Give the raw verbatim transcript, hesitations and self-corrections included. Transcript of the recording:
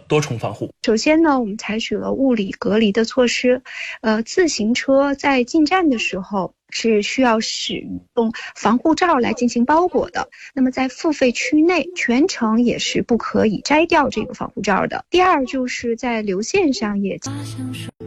多重防护。 首先呢，我们采取了物理隔离的措施，呃，自行车在进站的时候是需要使用防护罩来进行包裹的。那么在付费区内，全程也是不可以摘掉这个防护罩的。第二，就是在流线上也